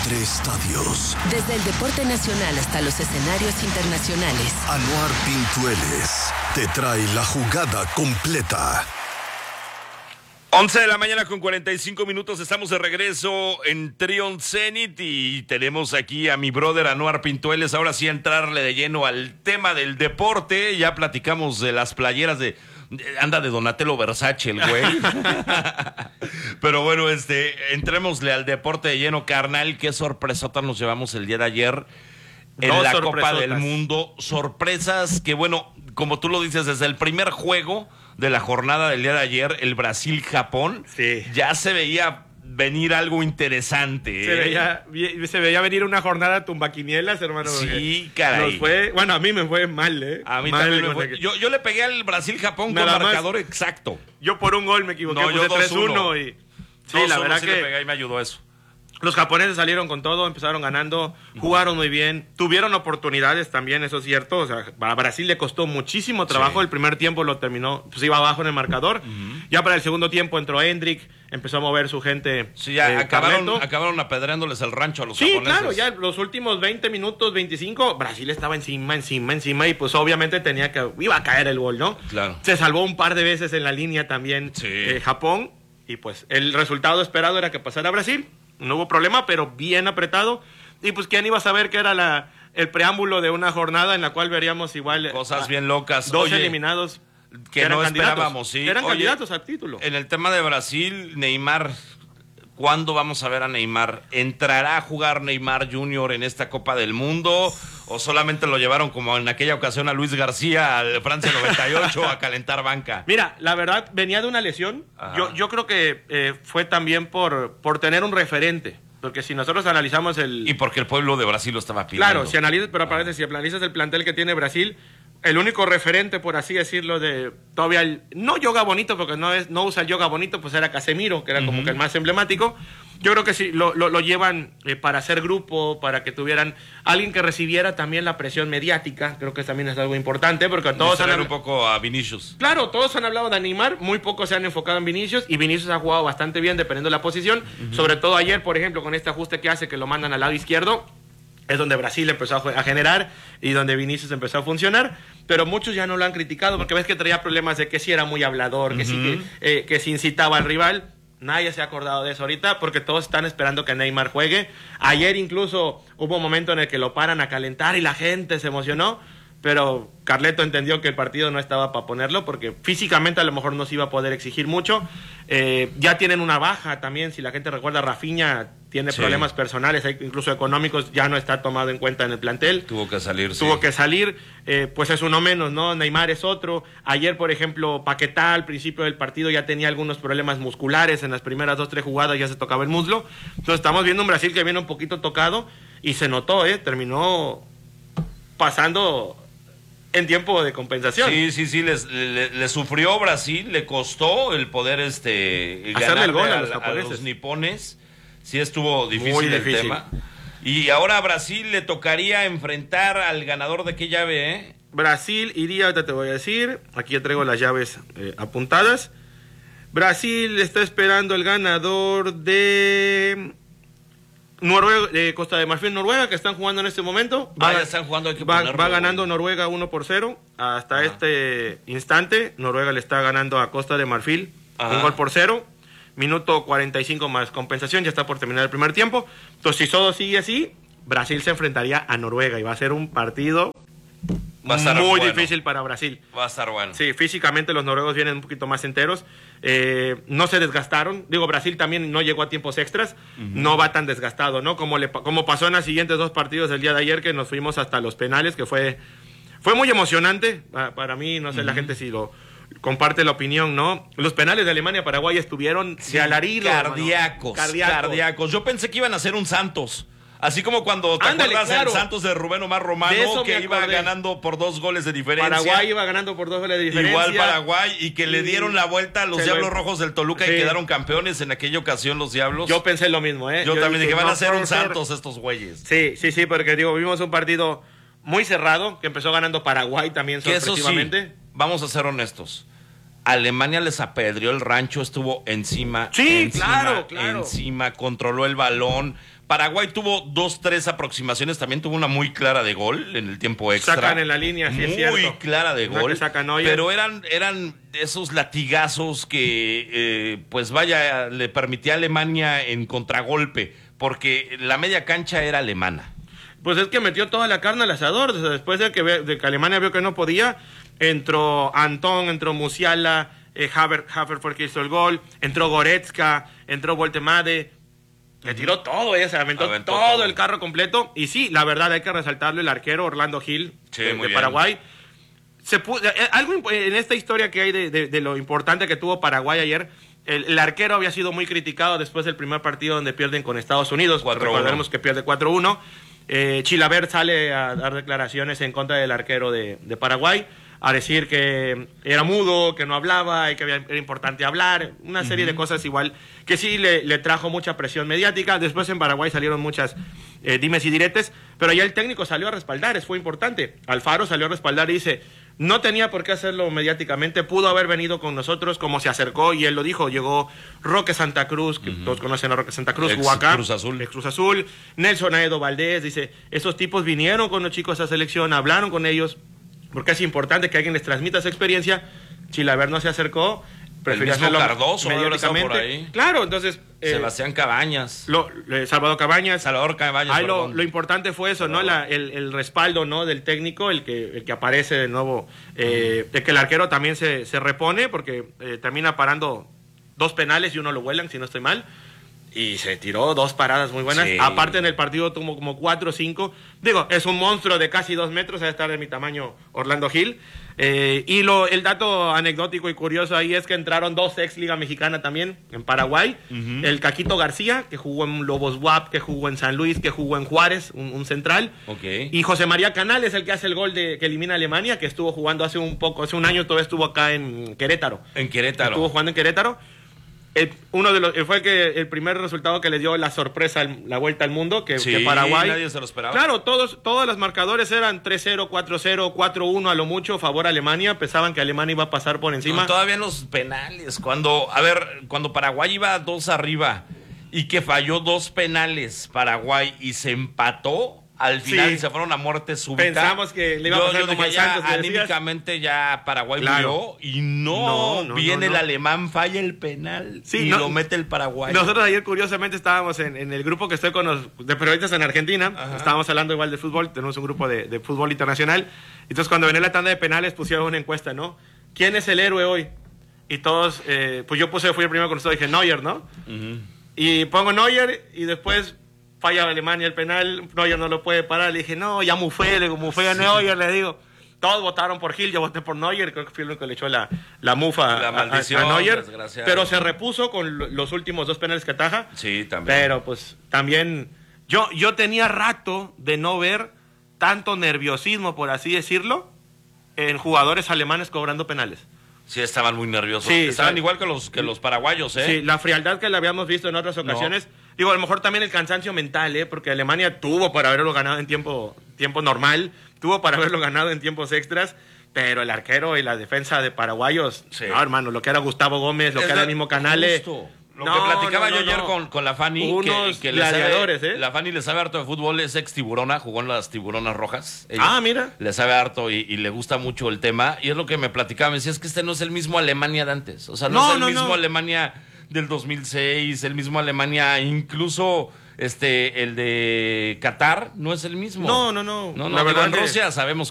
Entre estadios. Desde el deporte nacional hasta los escenarios internacionales. Anuar Pintueles te trae la jugada completa. 11 de la mañana con 45 minutos, estamos de regreso en Trion Zenit y tenemos aquí a mi brother Anuar Pintueles. Ahora sí entrarle de lleno al tema del deporte. Ya platicamos de las playeras anda de Donatello Versace el güey. Pero bueno, entrémosle al deporte de lleno, carnal. Qué sorpresota nos llevamos el día de ayer en la Copa del Mundo. Sorpresas que, bueno, como tú lo dices, desde el primer juego de la jornada del día de ayer, el Brasil-Japón, sí, ya se veía venir algo interesante. Se veía venir una jornada tumbaquinielas, hermano. Sí, caray. A mí me fue mal, A mí también me fue. Yo le pegué al Brasil-Japón con marcador exacto. Yo por un gol me equivoqué, puse 3-1 y... Sí, la verdad sí que le pegué y me ayudó eso. Los japoneses salieron con todo, empezaron ganando, jugaron muy bien, tuvieron oportunidades también, eso es cierto. O sea, a Brasil le costó muchísimo trabajo. Sí. El primer tiempo lo terminó, pues iba abajo en el marcador. Ya para el segundo tiempo entró Hendrick, empezó a mover su gente. Sí, ya acabaron apedreándoles el rancho a los japoneses. Sí, claro, ya los últimos 20 minutos, 25, Brasil estaba encima, y pues obviamente iba a caer el gol, ¿no? Claro. Se salvó un par de veces en la línea también Japón, y pues el resultado esperado era que pasara Brasil. No hubo problema, pero bien apretado. Y pues, ¿quién iba a saber que era el preámbulo de una jornada en la cual veríamos igual... Cosas bien locas. Dos eliminados que no esperábamos, sí. Eran candidatos al título. En el tema de Brasil, Neymar... ¿Cuándo vamos a ver a Neymar? ¿Entrará a jugar Neymar Jr. en esta Copa del Mundo? ¿O solamente lo llevaron como en aquella ocasión a Luis García, al Francia 98, a calentar banca? Mira, la verdad, venía de una lesión. Yo creo que fue también por tener un referente. Porque si nosotros analizamos Y porque el pueblo de Brasil lo estaba pidiendo. Claro, si analizas el plantel que tiene Brasil... El único referente, por así decirlo, de todavía no yoga bonito, porque no usa el yoga bonito, pues era Casemiro, que era como que el más emblemático. Yo creo que sí, lo llevan para hacer grupo, para que tuvieran alguien que recibiera también la presión mediática. Creo que también es algo importante, porque todos han un poco a Vinicius. Claro, todos han hablado de Neymar, muy pocos se han enfocado en Vinicius, y Vinicius ha jugado bastante bien dependiendo de la posición. Sobre todo ayer, por ejemplo, con este ajuste que hace, que lo mandan al lado izquierdo. Es donde Brasil empezó a generar y donde Vinicius empezó a funcionar, pero muchos ya no lo han criticado porque ves que traía problemas de que sí era muy hablador, que sí incitaba al rival. Nadie se ha acordado de eso ahorita porque todos están esperando que Neymar juegue. Ayer incluso hubo un momento en el que lo paran a calentar y la gente se emocionó, pero Carleto entendió que el partido no estaba para ponerlo porque físicamente a lo mejor no se iba a poder exigir mucho. Ya tienen una baja también, si la gente recuerda, Rafinha tiene problemas personales, incluso económicos, ya no está tomado en cuenta en el plantel. Tuvo que salir, pues es uno menos, ¿no? Neymar es otro. Ayer, por ejemplo, Paquetá al principio del partido ya tenía algunos problemas musculares, en las primeras 2-3 jugadas ya se tocaba el muslo. Entonces estamos viendo un Brasil que viene un poquito tocado y se notó, terminó pasando en tiempo de compensación. Sí, le sufrió Brasil, le costó el poder hacerle el gol a los nipones. Sí estuvo difícil el tema. Y ahora a Brasil le tocaría enfrentar al ganador de qué llave, ¿eh? Brasil iría, ahorita te voy a decir, aquí ya traigo las llaves apuntadas. Brasil está esperando el ganador de Noruega, Costa de Marfil, Noruega, que están jugando en este momento. Están jugando, va ganando Noruega 1-0 hasta este instante. Noruega le está ganando a Costa de Marfil 1-0. Minuto 45 más compensación, ya está por terminar el primer tiempo. Entonces, si todo sigue así, Brasil se enfrentaría a Noruega y va a ser un partido muy difícil para Brasil. Va a estar bueno. Sí, físicamente los noruegos vienen un poquito más enteros. No se desgastaron. Digo, Brasil también no llegó a tiempos extras. No va tan desgastado, ¿no? Como pasó en los siguientes 2 partidos del día de ayer, que nos fuimos hasta los penales, que fue muy emocionante. Para mí, no sé, la gente si lo comparte la opinión, ¿no? Los penales de Alemania-Paraguay estuvieron de alarido. Cardíacos. Yo pensé que iban a ser un Santos. Así como cuando te acuerdas del Santos de Rubén Omar Romano, que iba ganando por 2 goles de diferencia. Paraguay iba ganando por 2 goles de diferencia. Igual Paraguay, y que le dieron la vuelta a los Diablos Rojos del Toluca y quedaron campeones en aquella ocasión los Diablos. Yo pensé lo mismo, ¿eh? Yo también dije, van a ser un Santos estos güeyes. Sí, porque vimos un partido muy cerrado, que empezó ganando Paraguay también sorpresivamente. Eso sí, vamos a ser honestos. Alemania les apedreó el rancho, estuvo encima. Sí, claro. Encima, controló el balón. Paraguay tuvo 2-3 aproximaciones, también tuvo una muy clara de gol en el tiempo extra. Sacan en la línea, sí, es cierto. Muy clara de gol. Pero eran esos latigazos que, pues vaya, le permitía a Alemania en contragolpe, porque la media cancha era alemana. Pues es que metió toda la carne al asador. O sea, después de que Alemania vio que no podía, entró Antón, entró Musiala, Havertz fue el que hizo el gol, entró Goretzka, entró Voltemade. Le tiró todo, se aventó todo el carro completo. Y sí, la verdad hay que resaltarlo, el arquero Orlando Gil, de Paraguay. Algo en esta historia que hay de lo importante que tuvo Paraguay ayer, el arquero había sido muy criticado después del primer partido donde pierden con Estados Unidos. Recordemos que pierde 4-1. Chilavert sale a dar declaraciones en contra del arquero de Paraguay, a decir que era mudo, que no hablaba y que era importante hablar, una serie de cosas igual que sí le trajo mucha presión mediática. Después en Paraguay salieron muchas dimes y diretes, pero ya el técnico salió a respaldar, fue importante. Alfaro salió a respaldar y dice, no tenía por qué hacerlo mediáticamente, pudo haber venido con nosotros, como se acercó, y él lo dijo. Llegó Roque Santa Cruz, que todos conocen a Roque Santa Cruz, jugó acá, Cruz Azul. ex Cruz Azul. Nelson Aedo Valdés dice, esos tipos vinieron con los chicos a esa selección, hablaron con ellos, porque es importante que alguien les transmita esa experiencia. Chilavert no se acercó, prefirió hacerlo Cardoso, mediáticamente. por ahí. Claro, entonces Sebastián Cabañas. Salvador Cabañas. Ahí lo importante fue eso, ¿no? El respaldo, ¿no? Del técnico, el que aparece de nuevo, de que el arquero también se repone, porque termina parando 2 penales y uno lo vuelan, si no estoy mal. Y se tiró 2 paradas muy buenas. Sí. Aparte en el partido tuvo como 4 o 5. Digo, es un monstruo de casi 2 metros, debe estar de mi tamaño Orlando Gil. Y el dato anecdótico y curioso ahí es que entraron 2 ex Liga Mexicana también en Paraguay. El Caquito García, que jugó en Lobos WAP, que jugó en San Luis, que jugó en Juárez, un central. Okay. Y José María Canales, el que hace el gol que elimina a Alemania, que estuvo jugando hace un año, todavía estuvo acá en Querétaro. Estuvo jugando en Querétaro. Fue el primer resultado que le dio la sorpresa, la vuelta al mundo, que Paraguay. Nadie se lo esperaba. Claro, todos los marcadores eran 3-0, 4-0, 4-1 a lo mucho, favor a Alemania. Pensaban que Alemania iba a pasar por encima. No, todavía en los penales, cuando Paraguay iba 2 arriba y que falló 2 penales Paraguay y se empató. Al final se fueron a muerte súbita. Pensamos que le iba a pasar como al Santos. Anímicamente ya Paraguay murió y no viene el alemán, falla el penal lo mete el Paraguay. Nosotros ayer curiosamente estábamos en el grupo que estoy con los de periodistas en Argentina. Ajá. Estábamos hablando igual de fútbol, tenemos un grupo de fútbol internacional. Entonces cuando venía la tanda de penales pusieron una encuesta, ¿no? ¿Quién es el héroe hoy? Y todos, pues yo fui el primero con ustedes, dije Neuer, ¿no? Y pongo Neuer y después falla Alemania el penal, Neuer no lo puede parar. Le dije, no, ya mufé a Neuer, le digo. Todos votaron por Gil, yo voté por Neuer, creo que fue el que le echó la mufa a Neuer. Pero se repuso con los últimos 2 penales que ataja. Sí, también. Pero pues también, yo tenía rato de no ver tanto nerviosismo, por así decirlo, en jugadores alemanes cobrando penales. Sí, estaban muy nerviosos. Sí, estaban igual que los paraguayos, ¿eh? Sí, la frialdad que le habíamos visto en otras ocasiones. No. Digo, a lo mejor también el cansancio mental, porque Alemania tuvo para haberlo ganado en tiempo normal, tuvo para haberlo ganado en tiempos extras, pero el arquero y la defensa de paraguayos, no, hermano, lo que era Gustavo Gómez, lo que era el mismo Canale. Lo que platicaba yo ayer con la Fanny, unos que gladiadores, la Fanny le sabe harto de fútbol, es ex tiburona, jugó en las Tiburonas Rojas. Mira. Le sabe harto y le gusta mucho el tema, y es lo que me platicaba, me decía, es que este no es el mismo Alemania de antes, o sea, no es el mismo Alemania del 2006, el mismo Alemania, incluso el de Qatar, no es el mismo. No. La verdad, en Rusia sabemos